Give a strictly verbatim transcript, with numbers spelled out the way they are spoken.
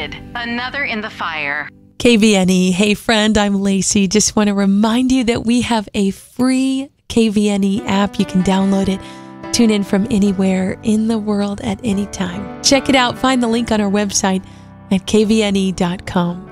Needed, another in the fire. K V N E. Hey friend, I'm Lacey. Just want to remind you that we have a free K V N E app. You can download it, tune in from anywhere in the world at any time. Check it out. Find the link on our website at k v n e dot com.